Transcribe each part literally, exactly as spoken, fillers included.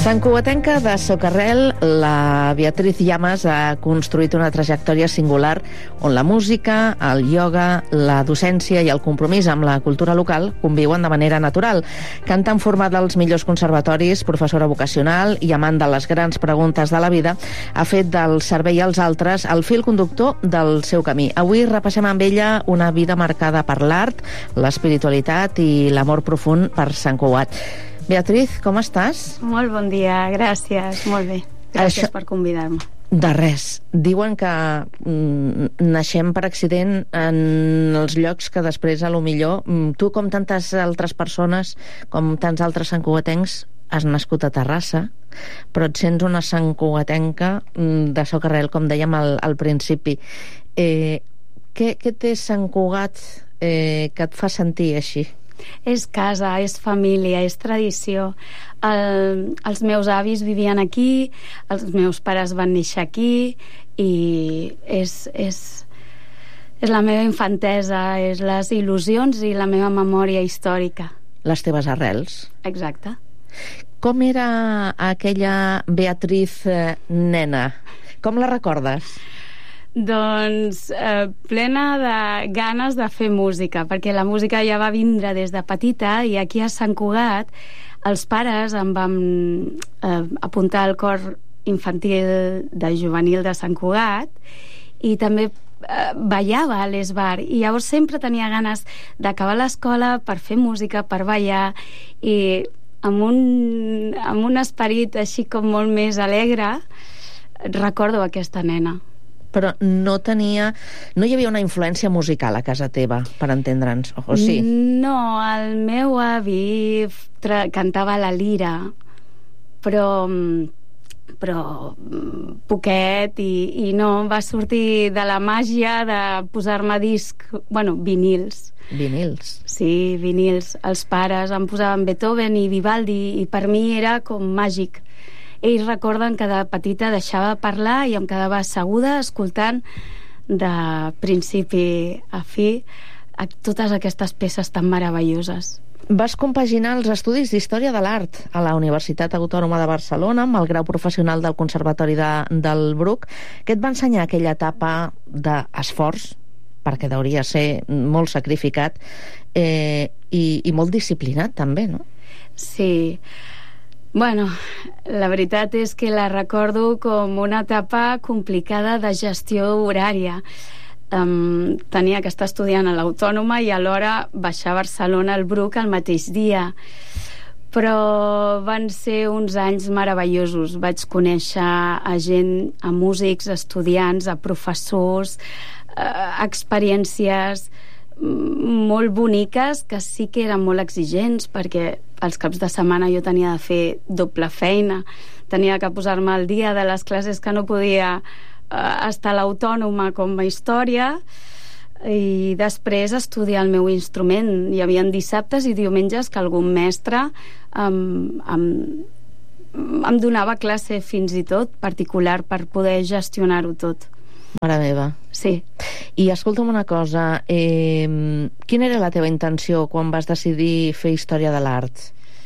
Santcugatenca de Socarrel, la Beatriz Llamas ha construït una trajectòria singular on la música, el ioga, la docència i el compromís amb la cultura local conviuen de manera natural. Cantant formada als millors conservatoris, professora vocacional i amant de les grans preguntes de la vida, ha fet del servei als altres el fil conductor del seu camí. Avui repassem amb ella una vida marcada per l'art, l'espiritualitat i l'amor profund per Sant Cugat. Beatriz, com estàs? Molt bon dia, gràcies, molt bé. Gràcies Això... per convidar-me. De res. Diuen que mm, naixem per accident en els llocs que després, a lo millor, mm, tu com tantes altres persones, com tants altres santcugatencs, has nascut a Terrassa, però et sents una santcugatenca mm, de Socarrel, com dèiem al, al principi. Eh, què, què té Sant Cugat eh, que et fa sentir així? És casa, és família, és tradició. El, els meus avis vivien aquí, els meus pares van néixer aquí i és, és, és la meva infantesa, és les il·lusions i la meva memòria històrica. Les teves arrels. Exacte. Com era aquella Beatriz eh, nena? Com la recordes? Doncs eh, plena de ganes de fer música, perquè la música ja va vindre des de petita i aquí a Sant Cugat els pares em van eh, apuntar al cor infantil de juvenil de Sant Cugat i també eh, ballava a l'Esbar i llavors sempre tenia ganes d'acabar l'escola per fer música, per ballar i amb un, amb un esperit així com molt més alegre recordo aquesta nena. Però no tenia... no hi havia una influència musical a casa teva, per entendre'ns, o sí? No, el meu avi tra- cantava la lira, però, però poquet, i, i no va sortir de la màgia de posar-me disc, bueno, vinils. Vinils? Sí, vinils. Els pares em posaven Beethoven i Vivaldi, i per mi era com màgic. Ells recorden que de petita deixava parlar i em quedava asseguda escoltant de principi a fi a totes aquestes peces tan meravelloses. Vas compaginar els estudis d'Història de l'Art a la Universitat Autònoma de Barcelona amb el grau professional del Conservatori de, del Bruc. Què et va ensenyar aquella etapa d'esforç, perquè hauria ser molt sacrificat, eh, i, i molt disciplinat també, no? Sí. Bueno, la veritat és que la recordo com una etapa complicada de gestió horària. Um, tenia que estar estudiant a l'Autònoma i alhora baixar a Barcelona al Bruc el mateix dia. Però van ser uns anys meravellosos. Vaig conèixer a gent, a músics, a estudiants, a professors, a experiències molt boniques que sí que eren molt exigents perquè els caps de setmana jo tenia de fer doble feina, tenia que posar-me al dia de les classes que no podia eh, estar a l'Autònoma com a història i després estudiar el meu instrument. Hi havia dissabtes i diumenges que algun mestre em, em, em donava classe fins i tot particular per poder gestionar-ho tot. Mare meva. Sí. I escolta'm una cosa, eh, quina era la teva intenció quan vas decidir fer Història de l'Art?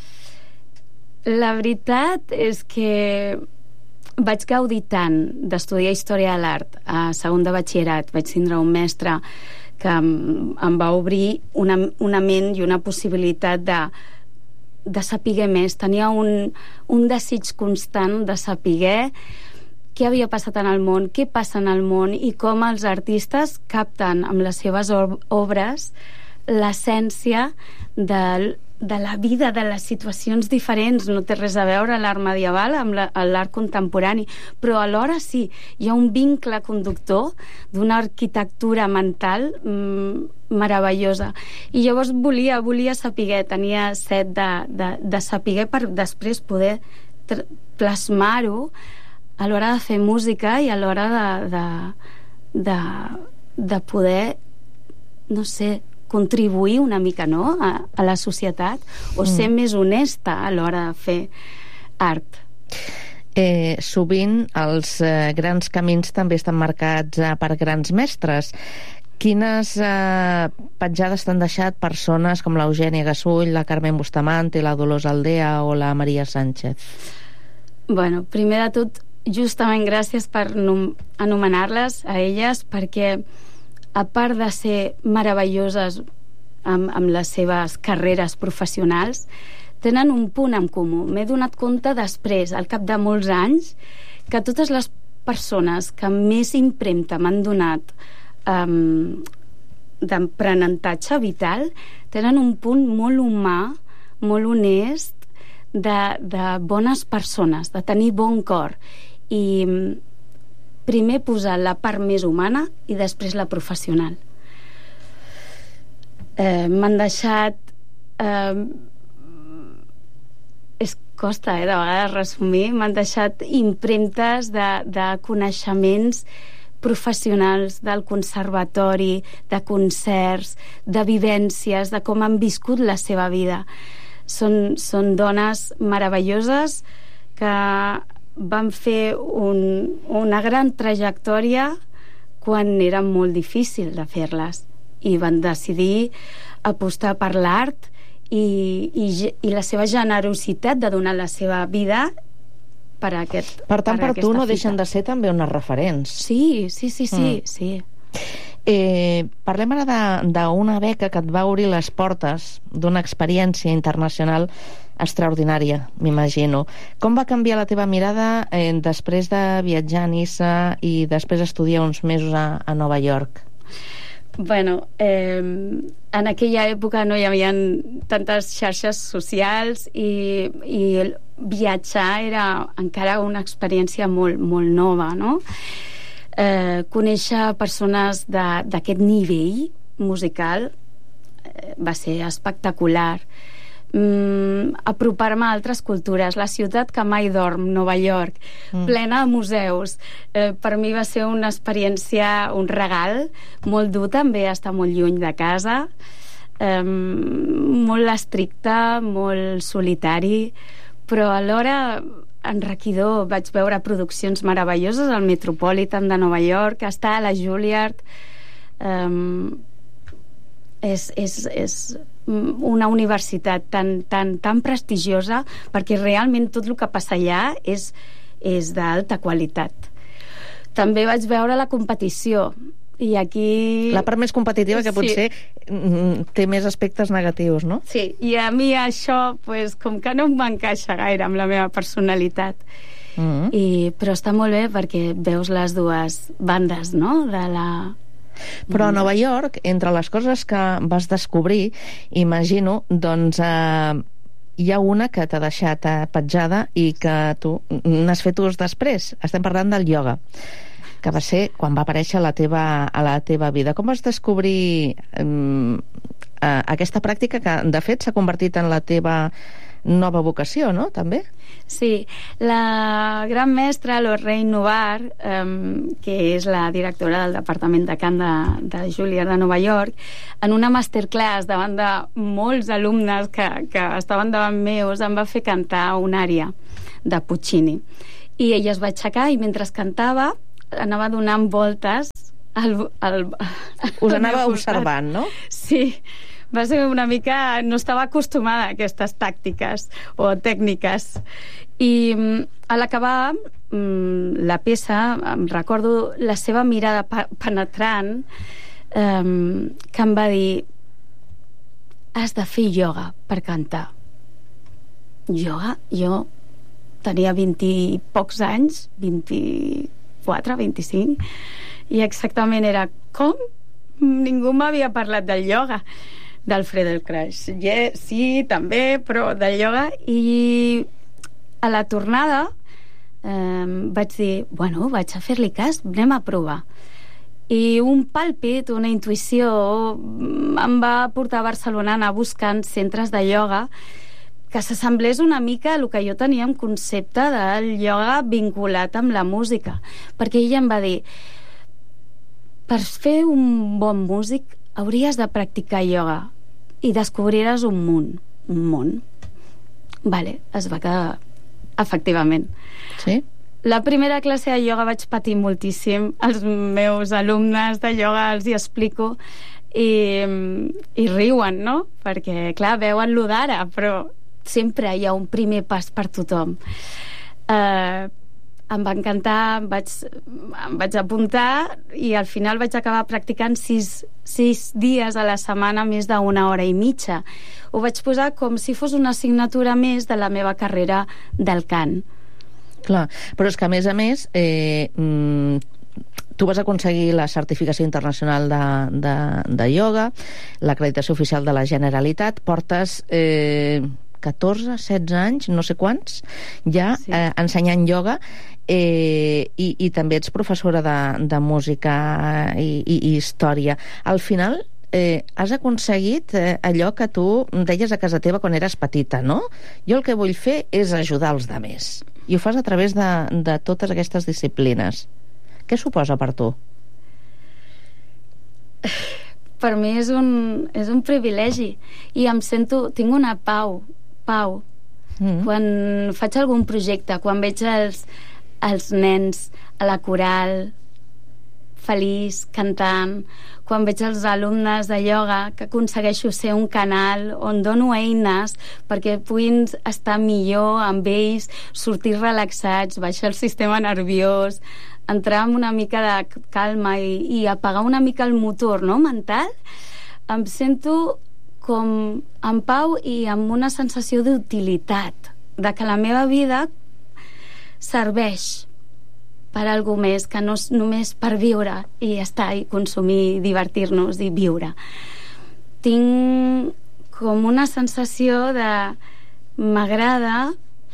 La veritat és que vaig gaudir tant d'estudiar Història de l'Art a segon de batxillerat. Vaig tindre un mestre que em, em va obrir una, una ment i una possibilitat de, de saber més. Tenia un, un desig constant de saber què havia passat en el món, què passa en el món i com els artistes capten amb les seves obres l'essència de, de la vida, de les situacions diferents. No té res a veure l'art medieval amb l'art contemporani, però alhora sí, hi ha un vincle conductor d'una arquitectura mental mmm, meravellosa. I llavors volia, volia saber, tenia set de, de, de saber per després poder plasmar-ho a l'hora de fer música i a l'hora de, de, de, de poder, no sé, contribuir una mica, no?, a, a la societat o ser mm. més honesta a l'hora de fer art. Eh, sovint els eh, grans camins també estan marcats eh, per grans mestres. Quines eh, petjades t'han deixat persones com l'Eugènia Gasull, la Carmen Bustamante, la Dolors Aldea o la Maria Sánchez? Bueno, primer de tot, justament gràcies per anomenar-les a elles, perquè a part de ser meravelloses amb, amb les seves carreres professionals, tenen un punt en comú. M'he donat compte després, al cap de molts anys, que totes les persones que més impremta m'han donat um, d'aprenentatge vital tenen un punt molt humà, molt honest, de, de bones persones, de tenir bon cor, i primer posar la part més humana i després la professional. Eh, m'han deixat eh, és costa, eh, de vegades resumir, m'han deixat impremtes de, de coneixements professionals del conservatori, de concerts, de vivències, de com han viscut la seva vida. Són, són dones meravelloses que van fer un, una gran trajectòria quan era molt difícil de fer-les, i van decidir apostar per l'art i, i, i la seva generositat de donar la seva vida per a aquest, per tant, per, per tu no fita. Deixen de ser també unes referents. Sí, sí, sí, sí, mm. sí. Eh, parlem ara d'una beca que et va obrir les portes d'una experiència internacional extraordinària, m'imagino. Com va canviar la teva mirada eh, després de viatjar a Niça i després estudiar uns mesos a, a Nova York? Bueno, eh, en aquella època no hi havia tantes xarxes socials i, i viatjar era encara una experiència molt, molt nova, no? Eh, conèixer persones d'aquest nivell musical eh, va ser espectacular. Mm, apropar-me a altres cultures, la ciutat que mai dorm, Nova York, mm. plena de museus, eh, per mi va ser una experiència, un regal molt dur, també estar molt lluny de casa, eh, molt estricte, molt solitari, però alhora enriquidor. Vaig veure produccions meravelloses al Metropolitan de Nova York, estar a la Juilliard. Um, és, és, és una universitat tan, tan, tan prestigiosa, perquè realment tot el que passa allà és, és d'alta qualitat. També vaig veure la competició, i aquí... La part més competitiva, que potser sí. té més aspectes negatius, no? Sí, i a mi això, pues, com que no em va encaixar gaire amb la meva personalitat. Mm-hmm. I, però està molt bé perquè veus les dues bandes, no?, de la... Però a Nova York, entre les coses que vas descobrir, imagino, doncs... Eh, hi ha una que t'ha deixat petjada i que tu n'has fet ús després. Estem parlant del ioga, que va ser quan va aparèixer a la teva, a la teva vida. Com vas descobrir um, uh, aquesta pràctica que, de fet, s'ha convertit en la teva nova vocació, no?, també? Sí. La gran mestra, Lorraine Novar, um, que és la directora del Departament de Cant de, de Juilliard de Nova York, en una masterclass davant de molts alumnes que, que estaven davant meus, em va fer cantar una ària de Puccini. I ella es va aixecar i mentre cantava anava donant voltes al, al, us anava observant, no? Sí, va ser una mica... no estava acostumada a aquestes tàctiques o tècniques, i a l'acabar la peça em recordo la seva mirada penetrant, um, que em va dir: has de fer ioga per cantar. Ioga? Jo tenia vint i pocs anys, vint-i-quatre, vint-i-cinc, i exactament era: com? Ningú m'havia parlat del ioga, del Feldenkrais. Yeah, sí, també, però del ioga. I a la tornada eh, vaig dir, bueno, vaig a fer-li cas, anem a provar. I un pàlpit, una intuïció em va portar a Barcelona a anar buscant centres de ioga que s'assemblés una mica a el que jo tenia en concepte del ioga vinculat amb la música, perquè ella em va dir: per fer un bon músic hauries de practicar ioga i descobriràs un món, un món. Vale, es va quedar, efectivament. Sí? La primera classe de ioga vaig patir moltíssim. Els meus alumnes de ioga els hi explico i, i riuen, no? Perquè, clar, veuen lo d'ara, però sempre hi ha un primer pas per tothom. Eh, em va encantar, em vaig, em vaig apuntar i al final vaig acabar practicant sis, sis dies a la setmana, més d'una hora i mitja. Ho vaig posar com si fos una assignatura més de la meva carrera del cant. Clar, però és que a més a més eh, mm, tu vas aconseguir la certificació internacional de, de, de ioga, l'acreditació oficial de la Generalitat, portes eh, catorze, setze anys, no sé quants, ja sí. eh, ensenyant ioga, eh, i, i també ets professora de, de música i, i, i història. Al final eh, has aconseguit eh, allò que tu deies a casa teva quan eres petita, no? Jo el que vull fer és ajudar els demés. I ho fas a través de, de totes aquestes disciplines. Què suposa per tu? Per mi és un, és un privilegi i em sento, tinc una pau pau mm. quan faig algun projecte, quan veig els, els nens a la coral feliç, cantant, quan veig els alumnes de ioga, que aconsegueixo ser un canal on dono eines perquè puguin estar millor amb ells, sortir relaxats, baixar el sistema nerviós, entrar en una mica de calma i, i apagar una mica el motor, no?, mental. Em sento com en pau i amb una sensació d'utilitat, de que la meva vida serveix per a alguna més, que no és només per viure i estar i consumir, divertir-nos i viure. Tinc com una sensació de m'agrada,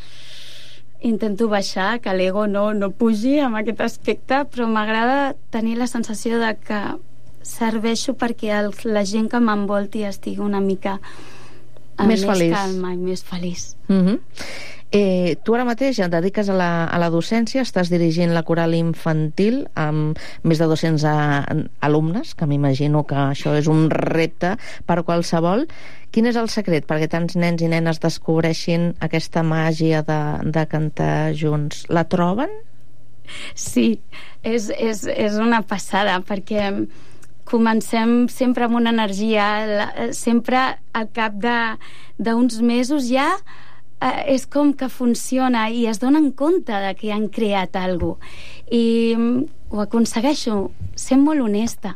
intento baixar, que l'ego no, no pugi amb aquest aspecte, però m'agrada tenir la sensació de que serveixo perquè el, la gent que m'envolti estigui una mica més, més feliç. calma i més feliç. Uh-huh. Eh, tu ara mateix et dediques a la, a la docència, estàs dirigint la coral infantil amb més de dos-cents a, alumnes, que m'imagino que això és un repte per qualsevol. Quin és el secret perquè tants nens i nenes descobreixin aquesta màgia de, de cantar junts? La troben? Sí, és, és, és una passada, perquè comencem sempre amb una energia, sempre al cap d'uns mesos ja eh, és com que funciona i es donen compte de que han creat alguna cosa. I ho aconsegueixo, sent molt honesta.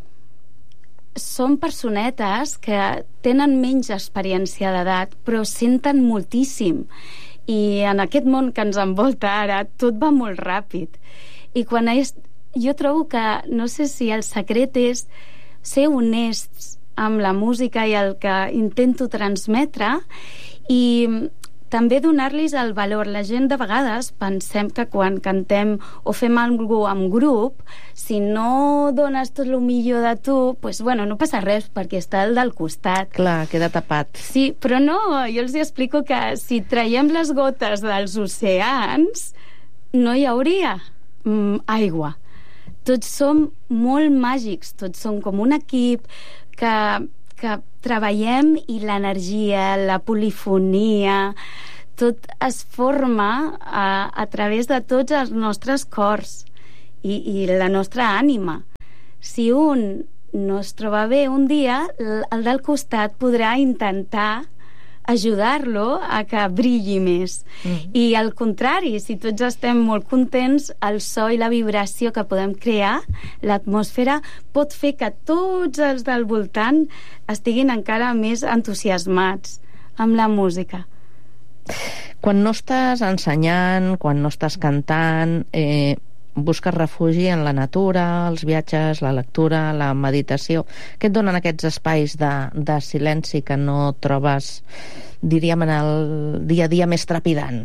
Són personetes que tenen menys experiència d'edat, però senten moltíssim. I en aquest món que ens envolta ara, tot va molt ràpid. I quan és jo trobo que, no sé si el secret és ser honests amb la música i el que intento transmetre i també donar-los el valor. La gent de vegades pensem que quan cantem o fem alguna cosa en grup, si no dones tot el millor de tu, pues, bueno, no passa res perquè està el del costat. Clar, queda tapat. Sí, però no, jo els explico que si traiem les gotes dels oceans no hi hauria mm, aigua. Tots som molt màgics, tots som com un equip que, que treballem i l'energia, la polifonia, tot es forma a, a través de tots els nostres cors i, i la nostra ànima. Si un no es troba bé un dia, el del costat podrà intentar ajudar-lo a que brilli més. Mm. I al contrari, si tots estem molt contents, el so i la vibració que podem crear, l'atmosfera, pot fer que tots els del voltant estiguin encara més entusiasmats amb la música. Quan no estàs ensenyant, quan no estàs cantant, eh, busques refugi en la natura, els viatges, la lectura, la meditació. Què et donen aquests espais de, de silenci que no trobes, diríem, en el dia a dia més trepidant?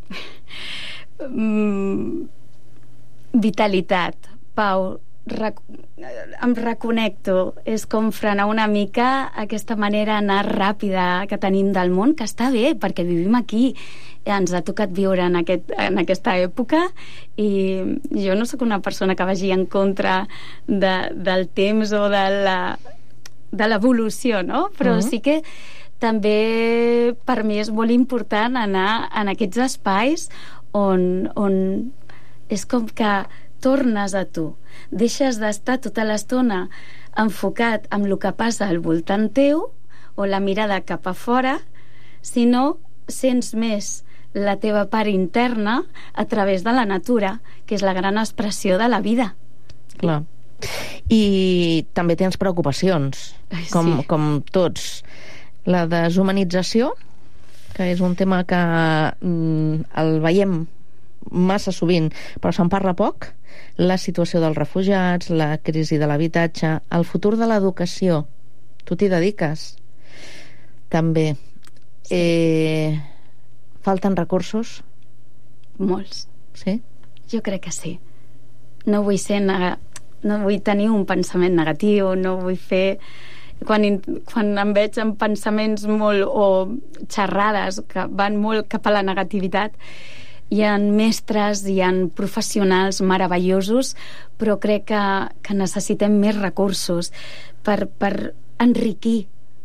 Mm, vitalitat, pau, rec em reconnecto. És com frenar una mica aquesta manera anar ràpida que tenim del món, que està bé, perquè vivim aquí. Ens ha tocat viure en, aquest, en aquesta època i jo no sóc una persona que vagi en contra de, del temps o de la de l'evolució, no? Però uh-huh. sí que també per mi és molt important anar en aquests espais on, on és com que tornes a tu, deixes d'estar tota l'estona enfocat amb el que passa al voltant teu o la mirada cap a fora, sinó sents més la teva part interna a través de la natura, que és la gran expressió de la vida. Clar. I també tens preocupacions, com, sí. com tots. La deshumanització, que és un tema que mm, el veiem massa sovint, però se'n parla poc, la situació dels refugiats, la crisi de l'habitatge, el futur de l'educació. Tu t'hi dediques? També. Sí. Eh, falten recursos? Molts. Sí? Jo crec que sí. No vull ser nega... no vull tenir un pensament negatiu, no vull fer... Quan, quan em veig en pensaments molt o xerrades que van molt cap a la negativitat, hi ha mestres, hi ha professionals meravellosos, però crec que, que necessitem més recursos per, per enriquir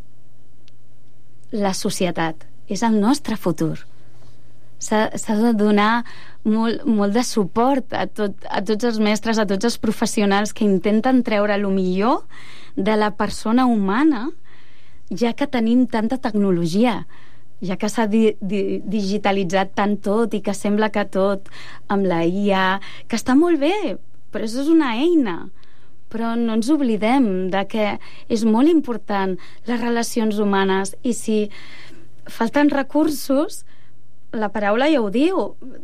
la societat. És el nostre futur. S'ha, s'ha de donar molt, molt de suport a, tot, a tots els mestres, a tots els professionals que intenten treure el millor de la persona humana, ja que tenim tanta tecnologia, ja que s'ha di, di, digitalitzat tant tot i que sembla que tot amb la I A, que està molt bé, però això és una eina. Però no ens oblidem de que és molt important les relacions humanes, i si falten recursos, la paraula ja ho diu,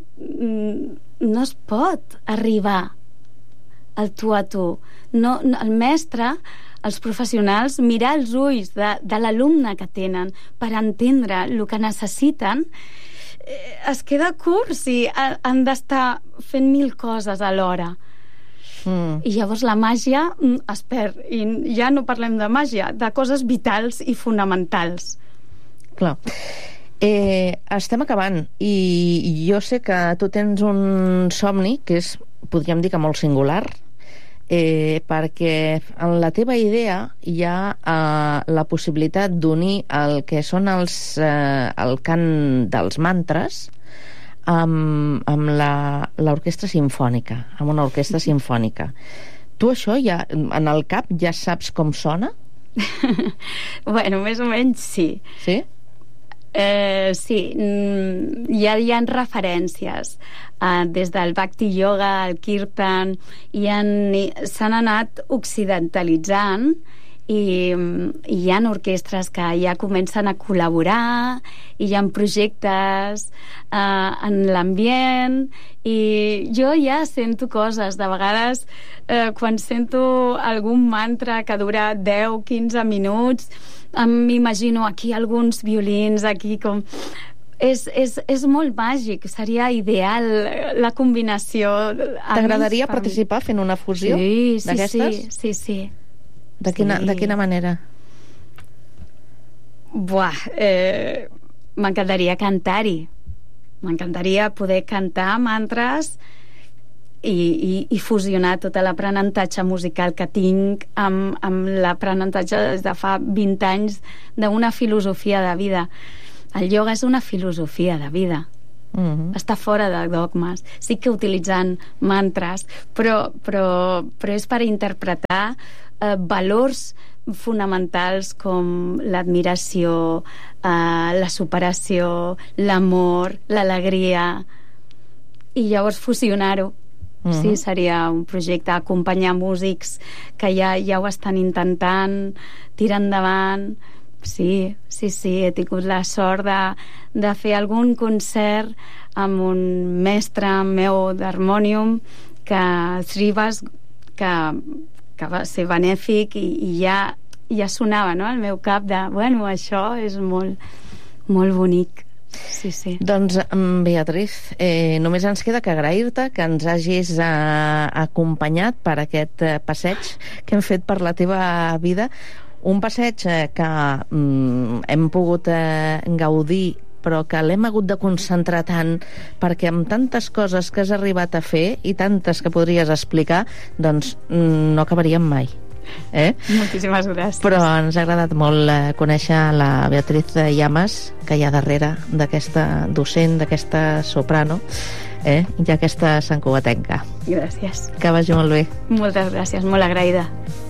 no es pot arribar al tu a tu. No, el mestre, els professionals, mirar els ulls de, de l'alumne que tenen per entendre el que necessiten, eh, es queda curt si han d'estar fent mil coses alhora. Mm. I llavors la màgia es perd. I ja no parlem de màgia, de coses vitals i fonamentals. Clar. Eh, estem acabant, i jo sé que tu tens un somni que és, podríem dir que molt singular, eh, perquè en la teva idea hi ha eh, la possibilitat d'unir el que són els, eh, el cant dels mantres amb, amb la, l'orquestra simfònica, amb una orquestra simfònica. Tu això ja, en el cap ja saps com sona? Bueno, més o menys sí. Sí? Eh, sí, ja hi ha referències uh, des del Bhakti Yoga, el Kirtan, i han, s'han anat occidentalitzant, i, i hi ha orquestres que ja comencen a col·laborar, i hi ha projectes uh, en l'ambient, i jo ja sento coses. De vegades, uh, quan sento algun mantra que dura deu a quinze minuts, m'imagino aquí alguns violins, aquí com... És, és, és molt màgic, seria ideal la combinació. T'agradaria per... participar fent una fusió sí, sí, d'aquestes? Sí, sí, sí. De quina, sí. de quina manera? Buah, eh, m'encantaria cantar-hi. M'encantaria poder cantar mantres i, i, i fusionar tot l'aprenentatge musical que tinc amb, amb l'aprenentatge des de fa vint anys d'una filosofia de vida. El ioga és una filosofia de vida. Mm-hmm. Està fora de dogmes. Sí que utilitzant mantres, però, però, però és per interpretar eh, valors fonamentals com l'admiració, eh, la superació, l'amor, l'alegria, i llavors fusionar-ho. Mm-hmm. Sí, seria un projecte, acompanyar músics que ja, ja ho estan intentant, tirar endavant. Sí, sí, sí, he tingut la sort de, de fer algun concert amb un mestre meu d'harmònium, que Srivas, que, que va ser benèfic, i, i ja, ja sonava, no?, al meu cap de, bueno, això és molt, molt bonic. Sí, sí. Doncs, Beatriz, eh, només ens queda que agrair-te que ens hagis eh, acompanyat per aquest eh, passeig que hem fet per la teva vida. Un passeig eh, que mm, hem pogut eh, gaudir, però que l'hem hagut de concentrar tant, perquè amb tantes coses que has arribat a fer i tantes que podries explicar, doncs mm, no acabaríem mai. Eh? Moltíssimes gràcies. Però ens ha agradat molt eh, conèixer la Beatriz Llamas, que hi ha darrere d'aquesta docent, d'aquesta soprano, eh? i aquesta santcugatenca. Gràcies. Que vagi molt bé. Moltes gràcies, molt agraïda.